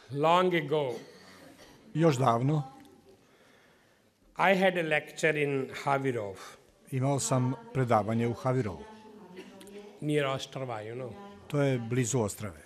Long ago, Još davno I had a lecture in Havirov, imao sam predavanje u Havirovu. near Ostrava, you know. To je blizu Ostrave.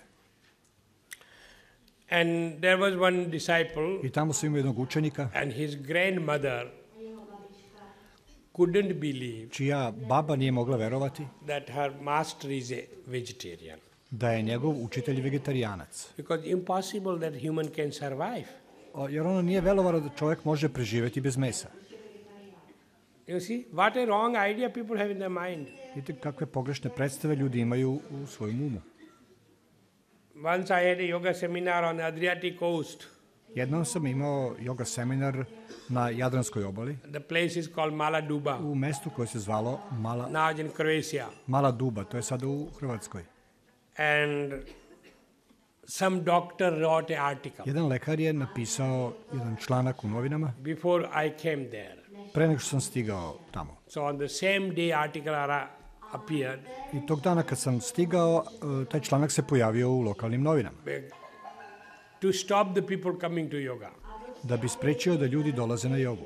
And there was one disciple, I tamo sam imao jednog učenika and his grandmother couldn't believe čija baba nije mogla verovati that her master is a vegetarian. da je njegov učitelj vegetarijanac. Because impossible that human can survive. Jer ona nije verovala da čovjek može preživjeti bez mesa. You see, what a wrong idea people have in their mind. Vidite kakve pogrešne predstave ljudi imaju u svojom umu. Once I had a yoga seminar on the Adriatic coast. Jednom sam imao yoga seminar na Jadranskoj obali The place is called Mala Duba, u mestu koje se zvalo now in Croatia. Mala Duba, to je sada u Hrvatskoj. And some doctor wrote an article. Jedan lekar je napisao jedan članak u novinama Before I came there. pre nego što sam stigao tamo. So on the same day article appeared. I tog dana kad sam stigao, taj članak se pojavio u lokalnim novinama. To stop the people coming to yoga. Da bi sprečio da ljudi dolaze na jogu.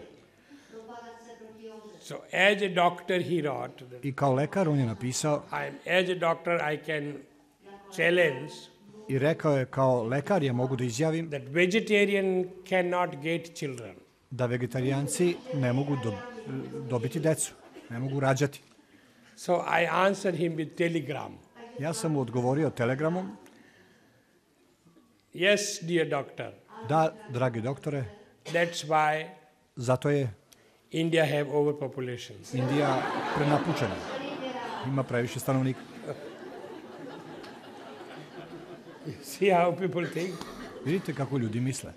So as a doctor he wrote. I kao lekar on je napisao As a doctor I can challenge. I rekao je kao lekar ja mogu da izjavim That vegetarian cannot get children. Da vegetarijanci ne mogu dobiti decu, ne mogu rađati. So I answered him with telegram. Ja sam mu odgovorio telegramom. Yes, dear doctor. Da, dragi doktore. That's why zato je India have overpopulation. Indija prenapučena. Ima previše stanovnika. See how people think? Vidite kako ljudi misle.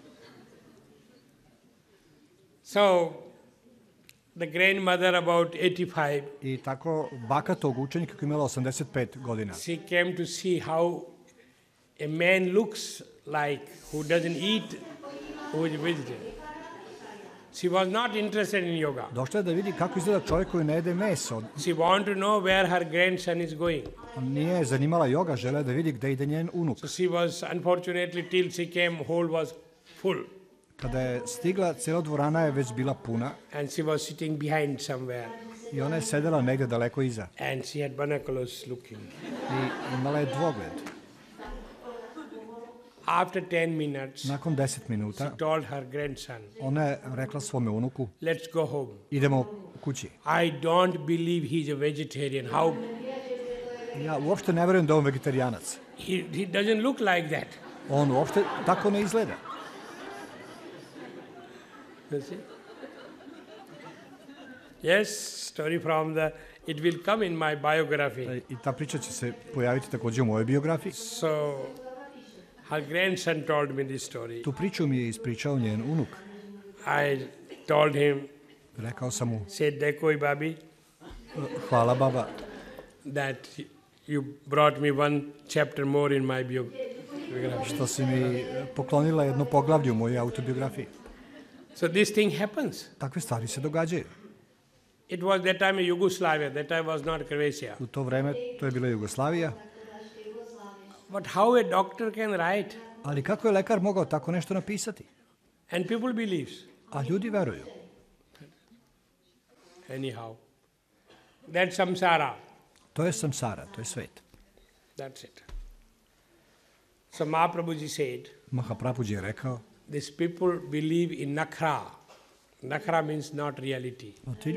So, the grandmother about 85. I tako baka tog učenika koja je imala 85 godina. She came to see how a man looks like who doesn't eat, who is vegetarian. She was not interested in yoga. Došla je da vidi kako izgleda čovjek koji ne jede meso. She wanted to know where her grandson is going. Nije je zanimala yoga, žele da vidi gde ide njen unuk. So she was, unfortunately, till she came, hall was full. Kada je stigla, cijela dvorana je već bila puna. And she was sitting behind somewhere. I ona je sedela negdje daleko iza. And she had binoculars looking. I imala je dvogled. After 10 minutes, nakon 10 minuta, she told her grandson, ona je rekla svome unuku, let's go home. Idemo kući. I don't believe he's a vegetarian. How? Ja uopšte ne verujem da on vegetarijanac. He doesn't look like that. On uopšte tako ne izgleda. You see? Yes, story from it will come in my biography. I ta priča će se pojaviti također u mojoj biografiji. So, her grandson told me this story. Tu priču mi je ispričao njen unuk. I told him, rekao sam mu, said, dekoj babi, hvala baba, that you brought me one chapter more in my biography. Što si mi poklonila jedno poglavlje u mojoj autobiografiji. So this thing happens. Takve stvari se događaju. It was that time Yugoslavia, that time was not Croatia. U to vreme to je bila Jugoslavija. But how a doctor can write? Ali kako je lekar mogao tako nešto napisati? And people believes. A ljudi veruju. Anyhow, that's samsara. To je samsara, to je svet. That's it. So Mahaprabhuji said, Mahaprabhuji je rekao, these people believe in nakhra. Nakhra means not reality.